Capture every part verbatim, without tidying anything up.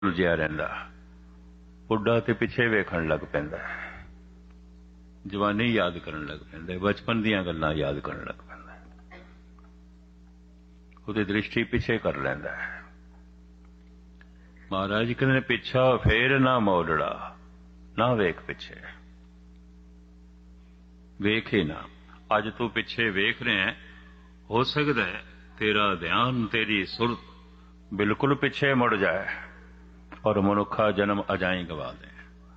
ਉਲਝਿਆ ਰਹਿੰਦਾ। ਬੁੱਢਾ ਤੇ ਪਿੱਛੇ ਵੇਖਣ ਲੱਗ ਪੈਂਦਾ, ਜਵਾਨੀ ਯਾਦ ਕਰਨ ਲੱਗ ਪੈਂਦਾ, ਬਚਪਨ ਦੀਆਂ ਗੱਲਾਂ ਯਾਦ ਕਰਨ ਲੱਗ ਪੈਂਦਾ, ਉਹਦੀ ਦ੍ਰਿਸ਼ਟੀ ਪਿੱਛੇ ਕਰ ਲੈਂਦਾ ਹੈ। ਮਹਾਰਾਜ ਜੀ ਕਹਿੰਦੇ ਨੇ ਪਿੱਛਾ ਫੇਰ ਨਾ ਮੋੜੜਾ, ਨਾ ਵੇਖ ਪਿੱਛੇ, ਵੇਖ ਹੀ ਨਾ। ਅੱਜ ਤੂੰ ਪਿੱਛੇ ਵੇਖ ਰਿਹਾ, ਹੋ ਸਕਦਾ ਹੈ ਤੇਰਾ ਧਿਆਨ, ਤੇਰੀ ਸੁਰਤ ਬਿਲਕੁਲ ਪਿੱਛੇ ਮੁੜ ਜਾਏ ਔਰ ਮਨੁੱਖਾ ਜਨਮ ਅਜਾਈਂ ਗਵਾ ਦੇ।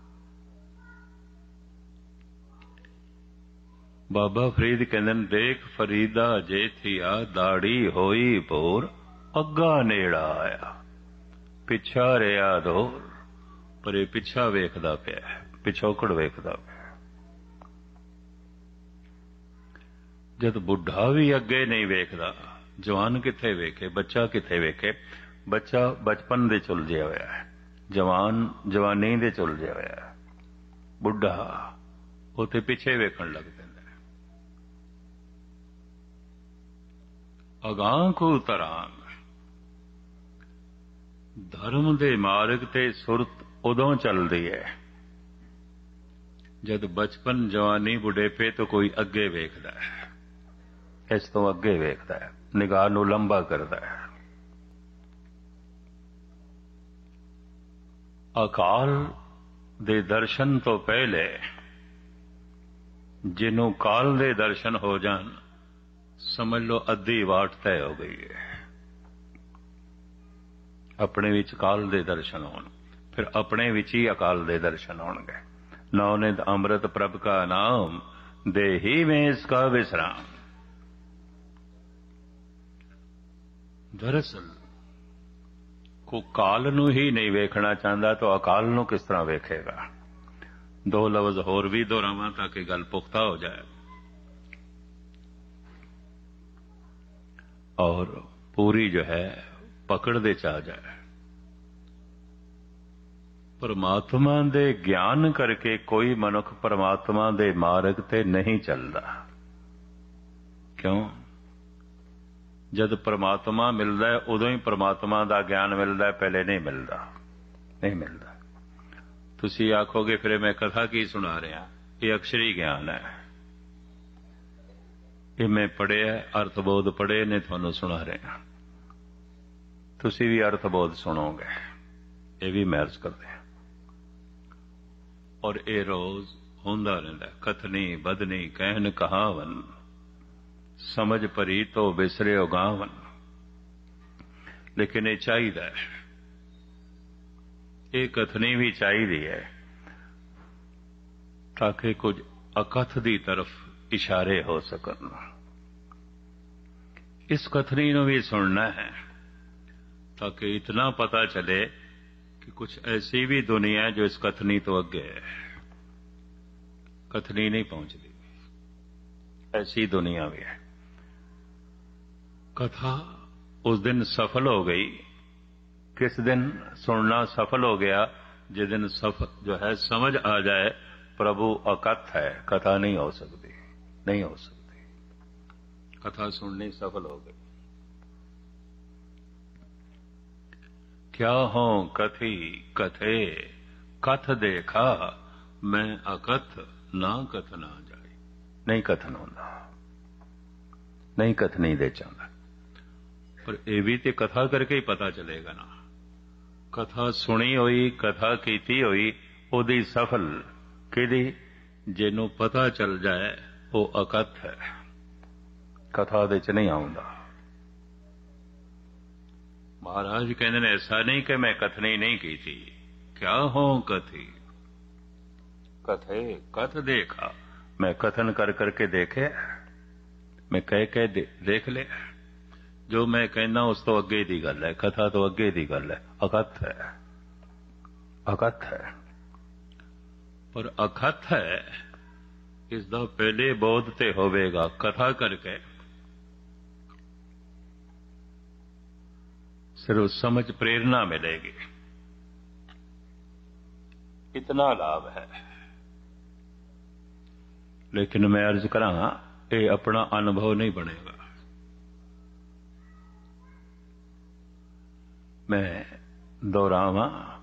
ਬਾਬਾ ਫਰੀਦ ਕਹਿੰਦੇ ਨੇ, ਦੇਖ ਫਰੀਦਾ ਜੇ ਥੀਆ ਦਾੜੀ ਹੋਈ ਭੋਰ, ਅੱਗਾ ਨੇੜਾ ਆਇਆ, ਪਿੱਛਾ ਰਿਹਾ ਦੂਰ। ਪਰ ਇਹ ਪਿੱਛਾ ਵੇਖਦਾ ਪਿਆ, ਪਿਛੋਕੜ ਵੇਖਦਾ ਪਿਆ। ਜਦ ਬੁੱਢਾ ਵੀ ਅੱਗੇ ਨਹੀਂ ਵੇਖਦਾ, ਜਵਾਨ ਕਿੱਥੇ ਵੇਖੇ, ਬੱਚਾ ਕਿੱਥੇ ਵੇਖੇ। ਬੱਚਾ ਬਚਪਨ ਦੇ ਉਲਝਿਆ ਹੋਇਆ ਹੈ, ਜਵਾਨ ਜਵਾਨੀ ਦੇ ਉਲਝਿਆ ਹੋਇਆ ਹੈ, ਬੁੱਢਾ ਉੱਥੇ ਪਿੱਛੇ ਵੇਖਣ ਲੱਗ ਪੈਂਦਾ। ਅਗਾਂਹ ਕੋ ਤਰਾਂਗ, ਧਰਮ ਦੇ ਮਾਰਗ ਤੇ ਸੁਰਤ ਉਦੋਂ ਚੱਲਦੀ ਹੈ ਜਦ ਬਚਪਨ, ਜਵਾਨੀ, ਬੁਢੇਪੇ ਤੋਂ ਕੋਈ ਅੱਗੇ ਵੇਖਦਾ ਹੈ, ਇਸ ਤੋਂ ਅੱਗੇ ਵੇਖਦਾ ਹੈ, ਨਿਗਾਹ ਨੂੰ ਲੰਬਾ ਕਰਦਾ ਹੈ। ਅਕਾਲ ਦੇ ਦਰਸ਼ਨ ਤੋਂ ਪਹਿਲੇ ਜਿਹਨੂੰ ਕਾਲ ਦੇ ਦਰਸ਼ਨ ਹੋ ਜਾਣ, ਸਮਝ ਲਓ ਅੱਧੀ ਵਾਟ ਤੈਅ ਹੋ ਗਈ ਹੈ। ਆਪਣੇ ਵਿੱਚ ਕਾਲ ਦੇ ਦਰਸ਼ਨ ਹੋਣ, ਫਿਰ ਆਪਣੇ ਵਿੱਚ ਹੀ ਅਕਾਲ ਦੇ ਦਰਸ਼ਨ ਹੋਣਗੇ। ਨੌਨਿਤ ਅੰਮ੍ਰਿਤ ਪ੍ਰਭ ਕਾ ਨਾਮ, ਦੇਹੀ ਮੇਂ ਇਸਕਾ ਵਿਸਰਾਮ। ਦਰਅਸਲ ਕੋ ਕਾਲ ਨੂੰ ਹੀ ਨਹੀਂ ਵੇਖਣਾ ਚਾਹੁੰਦਾ ਤਾਂ ਅਕਾਲ ਨੂੰ ਕਿਸ ਤਰ੍ਹਾਂ ਵੇਖੇਗਾ। ਦੋ ਲਫ਼ਜ਼ ਹੋਰ ਵੀ ਦੁਹਰਾਵਾਂ ਤਾਂ ਕਿ ਗੱਲ ਪੁਖਤਾ ਹੋ ਜਾਏ ਔਰ ਪੂਰੀ ਜੋ ਹੈ ਪਕੜ ਦੇ ਚ ਆ ਜਾਏ। ਪਰਮਾਤਮਾ ਦੇ ਗਿਆਨ ਕਰਕੇ ਕੋਈ ਮਨੁੱਖ ਪਰਮਾਤਮਾ ਦੇ ਮਾਰਗ ਤੇ ਨਹੀਂ ਚੱਲਦਾ। ਕਿਉਂ? ਜਦ ਪਰਮਾਤਮਾ ਮਿਲਦਾ ਹੈ ਉਦੋਂ ਹੀ ਪਰਮਾਤਮਾ ਦਾ ਗਿਆਨ ਮਿਲਦਾ ਹੈ, ਪਹਿਲੇ ਨਹੀਂ ਮਿਲਦਾ, ਨਹੀਂ ਮਿਲਦਾ। ਤੁਸੀਂ ਆਖੋਗੇ ਫਿਰ ਮੈਂ ਕਥਾ ਕੀ ਸੁਣਾ ਰਿਹਾ, ਇਹ ਅਕਸ਼ਰੀ ਗਿਆਨ ਹੈ, ਇਹ ਮੈਂ ਪੜ੍ਹਿਆ, ਅਰਥਬੋਧ ਪੜ੍ਹੇ ਨੇ ਤੁਹਾਨੂੰ ਸੁਣਾ ਰਿਹਾ। ਤੁਸੀਂ ਵੀ ਅਰਥਬੋਧ ਸੁਣੋਗੇ, ਇਹ ਵੀ ਮੈਂ ਅਰਜ਼ ਕਰਦੇ ਹਾਂ। ਔਰ ਇਹ ਰੋਜ਼ ਹੁੰਦਾ ਰਹਿੰਦਾ, ਕਥਨੀ ਬਦਨੀ ਕਹਿਨ ਕਹਾਵਨ, ਸਮਝ ਭਰੀ ਤੋਂ ਬਿਸਰਿਓ ਗਾਵਨ। ਲੇਕਿਨ ਇਹ ਚਾਹੀਦਾ ਹੈ, ਇਹ ਕਥਨੀ ਵੀ ਚਾਹੀਦੀ ਹੈ ਤਾਂ ਕਿ ਕੁਝ ਅਕਥ ਦੀ ਤਰਫ ਇਸ਼ਾਰੇ ਹੋ ਸਕਣ। ਇਸ ਕਥਨੀ ਨੂੰ ਵੀ ਸੁਣਨਾ ਹੈ ਤਾਂ ਕਿ ਇਤਨਾ ਪਤਾ ਚਲੇ कि कुछ ऐसी भी दुनिया है जो इस कथनी तो अगे है, कथनी नहीं पहुंचती, ऐसी दुनिया भी है। कथा उस दिन सफल हो गई, किस दिन सुनना सफल हो गया? जिस दिन सफल जो है समझ आ जाए प्रभु अकथ है, कथा नहीं हो सकती, नहीं हो सकती। कथा सुननी सफल हो गई। क्या हो कथी कथे, कथ देखा मैं अकथ, ना कथ ना जाए। नहीं कथन होता, नहीं कथनी दे चाहता, पर ये भी तो कथा करके ही पता चलेगा ना। कथा सुनी हुई, कथा कीती हुई, ओदी सफल किदी, जिन्हों पता चल जाए वो अकथ है, कथा दे च नहीं आउंदा। महाराज कहते हैं ऐसा नहीं कि मैं कथनी नहीं की थी, क्या हो कथी कथे, कथ देखा, मैं कथन कर करके देखे, मैं कह कह दे, देख ले। जो मैं कहना उस तो अगे दी गल है, कथा तो अगे दी गल है, अकथ है, अकथ है। पर अकथ है इसदा पहले बोध ते होवेगा, कथा करके सिर्फ समझ प्रेरणा मिलेगी, इतना लाभ है। लेकिन मैं अर्ज करा, ये अपना अनुभव नहीं बनेगा। मैं ਦੁਹਰਾਵਾਂ